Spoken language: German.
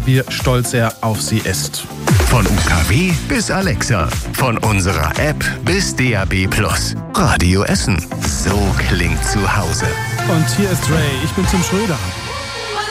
wie stolz er auf sie ist. Von UKW bis Alexa, von unserer App bis DAB+. Radio Essen. So klingt zu Hause. Und hier ist Ray, ich bin Tim Schröder.